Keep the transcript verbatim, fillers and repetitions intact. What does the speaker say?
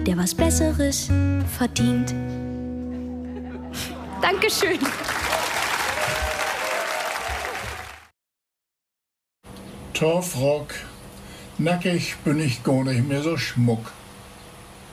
der was Besseres verdient. Dankeschön. Torfrock, nackig bin ich gar nicht mehr so schmuck.